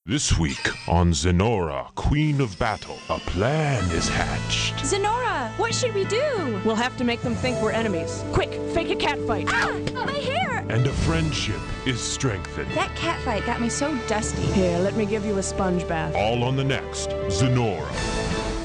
This week on Zenora, Queen of Battle, a plan is hatched. Zenora, what should we do? We'll have to make them think we're enemies. Quick, fake a cat fight. Ah! My hair! And a friendship is strengthened. That cat fight got me so dusty. Here, let me give you a sponge bath. All on the next Zenora.